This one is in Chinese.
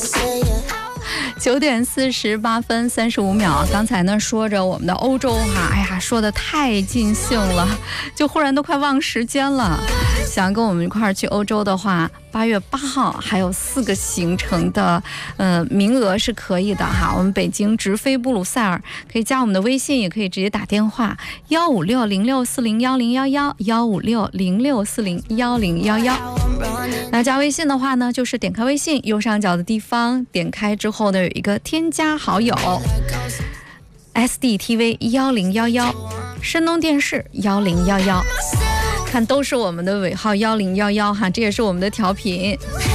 9点48分35秒，刚才呢说着我们的欧洲哈，哎呀，说的太尽兴了，就忽然都快忘时间了。想跟我们一块儿去欧洲的话，8月8号还有4个行程的名额是可以的哈。我们北京直飞布鲁塞尔，可以加我们的微信，也可以直接打电话15606401011，15606401011。那加微信的话呢，就是点开微信右上角的地方，点开之后呢有一个添加好友 ，SDTV 1011，山东电视1011，看都是我们的尾号1011哈，这也是我们的调频。